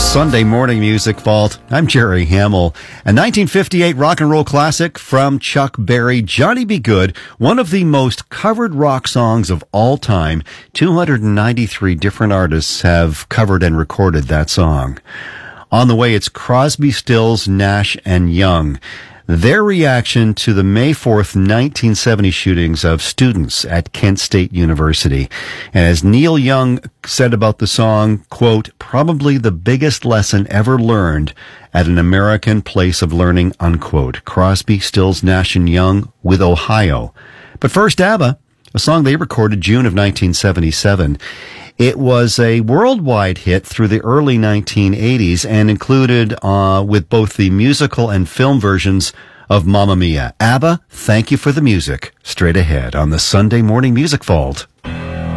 Sunday Morning Music Vault. I'm Jerry Hamill. A 1958 rock and roll classic from Chuck Berry, Johnny B. Goode, one of the most covered rock songs of all time. 293 different artists have covered and recorded that song. On the way, it's Crosby, Stills, Nash, and Young. Their reaction to the May 4th, 1970 shootings of students at Kent State University. And as Neil Young said about the song, quote, probably the biggest lesson ever learned at an American place of learning, unquote. Crosby, Stills, Nash, and Young with Ohio. But first, ABBA, a song they recorded June of 1977. It was a worldwide hit through the early 1980s and included with both the musical and film versions of Mamma Mia. ABBA, thank you for the music. Straight ahead on the Sunday Morning Music Vault.